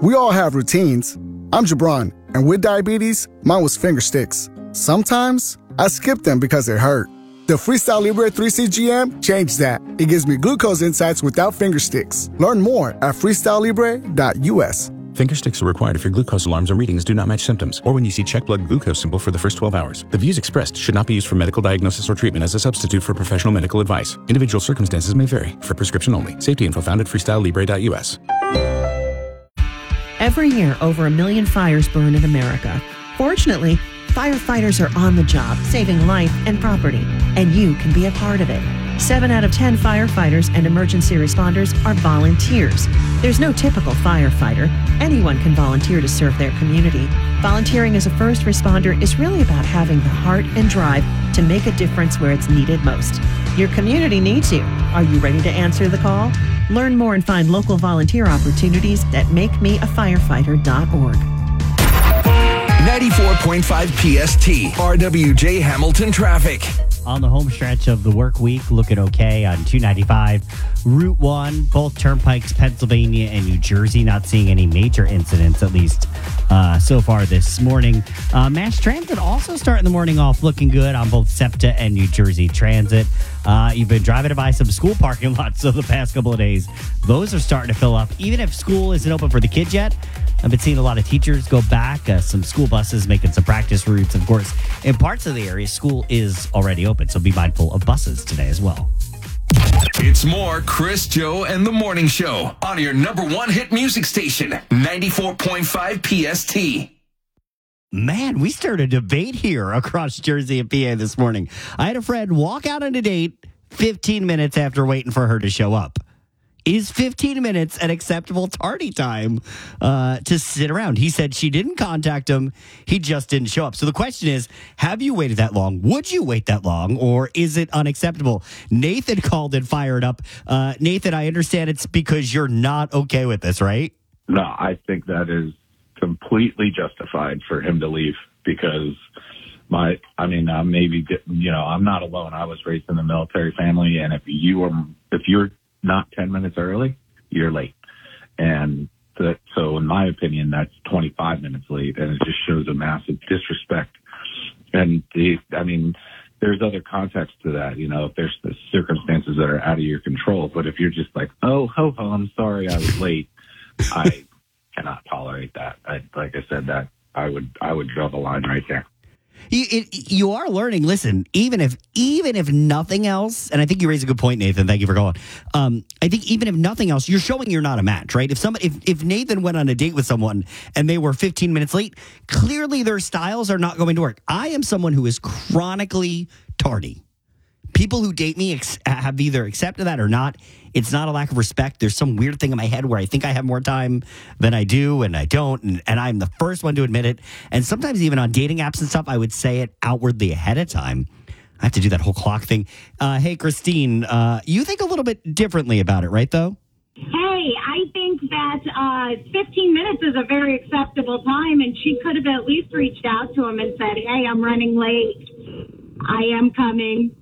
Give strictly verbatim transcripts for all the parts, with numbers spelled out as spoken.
We all have routines. I'm Jabron, and with diabetes, mine was finger sticks. Sometimes, I skip them because it hurt. The Freestyle Libre three C G M changed that. It gives me glucose insights without finger sticks. Learn more at freestyle libre dot u s. Finger sticks are required if your glucose alarms or readings do not match symptoms, or when you see check blood glucose symbol for the first twelve hours. The views expressed should not be used for medical diagnosis or treatment as a substitute for professional medical advice. Individual circumstances may vary. For prescription only. Safety info found at freestyle libre dot u s. Every year, over a million fires burn in America. Fortunately, firefighters are on the job, saving life and property, and you can be a part of it. Seven out of ten firefighters and emergency responders are volunteers. There's no typical firefighter. Anyone can volunteer to serve their community. Volunteering as a first responder is really about having the heart and drive to make a difference where it's needed most. Your community needs you. Are you ready to answer the call? Learn more and find local volunteer opportunities at make me a firefighter dot org. ninety-four point five P S T, R W J Hamilton traffic. On the home stretch of the work week, looking okay on two ninety-five, Route one, both turnpikes, Pennsylvania and New Jersey. Not seeing any major incidents, at least uh, so far this morning. Uh, Mass Transit also starting the morning off looking good on both SEPTA and New Jersey Transit. Uh, you've been driving by some school parking lots so the past couple of days. Those are starting to fill up. Even if school isn't open for the kids yet, I've been seeing a lot of teachers go back, uh, some school buses making some practice routes. Of course, in parts of the area, school is already open, so be mindful of buses today as well. It's more Chris, Joe, and the Morning Show on your number one hit music station, ninety-four point five P S T. Man, we started a debate here across Jersey and P A this morning. I had a friend walk out on a date fifteen minutes after waiting for her to show up. Is fifteen minutes an acceptable tardy time uh, to sit around? He said she didn't contact him. He just didn't show up. So the question is, have you waited that long? Would you wait that long? Or is it unacceptable? Nathan called and fired up. Uh, Nathan, I understand it's because you're not okay with this, right? No, I think that is completely justified for him to leave because my, I mean, uh, maybe, you know, I'm not alone. I was raised in a military family. And if you are, if you're not ten minutes early, you're late. And that, so in my opinion, that's twenty-five minutes late. And it just shows a massive disrespect. And the, I mean, there's other context to that, you know, if there's the circumstances that are out of your control. But if you're just like, oh, ho, ho, I'm sorry I was late, I cannot tolerate that. I, like I said, that I would, I would draw the line right there. You, it, you are learning. Listen, even if even if nothing else, and I think you raise a good point, Nathan. Thank you for calling. Um, I think even if nothing else, you're showing you're not a match, right? If somebody, if, if Nathan went on a date with someone and they were fifteen minutes late, clearly their styles are not going to work. I am someone who is chronically tardy. People who date me ex- have either accepted that or not. It's not a lack of respect. There's some weird thing in my head where I think I have more time than I do, and I don't, and, and I'm the first one to admit it. And sometimes even on dating apps and stuff, I would say it outwardly ahead of time. I have to do that whole clock thing. Uh, hey, Christine, uh, you think a little bit differently about it, right, though? Hey, I think that uh, fifteen minutes is a very acceptable time, and she could have at least reached out to him and said, hey, I'm running late. I am coming.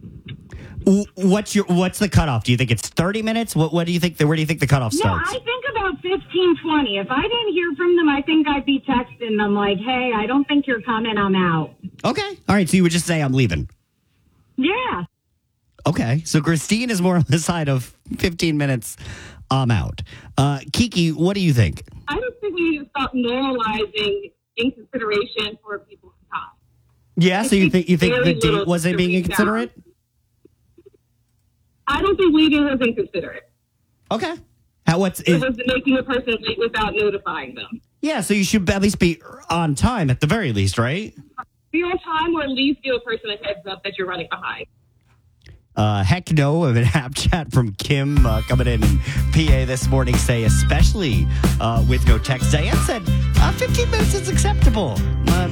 What's your what's the cutoff? Do you think it's thirty minutes? What what do you think? The, where do you think the cutoff starts? No, I think about fifteen, twenty. If I didn't hear from them, I think I'd be texting them like, hey, I don't think you're coming. I'm out. Okay. All right. So you would just say I'm leaving. Yeah. Okay. So Christine is more on the side of fifteen minutes. I'm out. Uh, Kiki, what do you think? I don't think we need to stop normalizing inconsideration for people's time. Yeah. So you think you think the date wasn't being inconsiderate? I don't think leaving was inconsiderate. Okay. How, what's it was making a person late without notifying them. Yeah, so you should at least be on time at the very least, right? Be on time or at least give a person a heads up that you're running behind. Uh, heck no of an app chat from Kim uh, coming in in P A this morning. Say especially uh, with no text. Diane said uh, fifteen minutes is acceptable. Uh,